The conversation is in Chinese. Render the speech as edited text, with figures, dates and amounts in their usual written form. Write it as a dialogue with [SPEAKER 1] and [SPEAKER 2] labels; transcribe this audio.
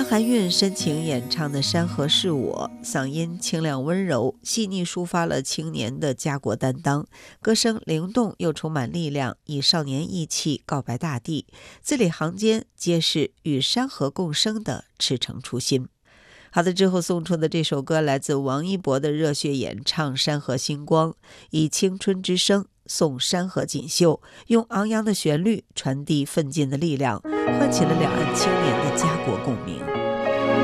[SPEAKER 1] 张含韵深情演唱的《山河是我》，嗓音清亮温柔，细腻抒发了青年的家国担当，歌声灵动又充满力量，以少年意气告白大地，字里行间皆是与山河共生的赤诚初心。好的，之后送出的这首歌来自王一博的热血演唱《山河星光》，以青春之声送山河锦绣，用昂扬的旋律传递奋进的力量，唤起了两岸青年的家国共鸣。